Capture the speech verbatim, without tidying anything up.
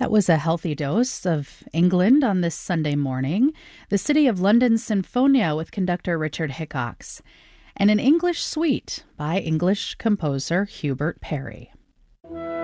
That was a healthy dose of England on this Sunday morning, the City of London Sinfonia with conductor Richard Hickox, and an English suite by English composer Hubert Parry.